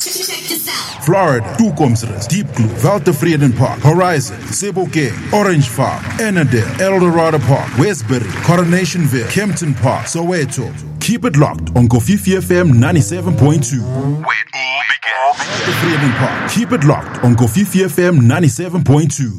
Check this out. Florida, Toekomsrus, Deep Blue, Valtevreden Park, Horizon, Sebokeng, Orange Farm, Annandale, Eldorado Park, Westbury, Coronationville, Kempton Park, Soweto. Keep it locked on Kofifi FM 97.2. Where it all began. Valtevreden Park. Keep it locked on Kofifi FM 97.2.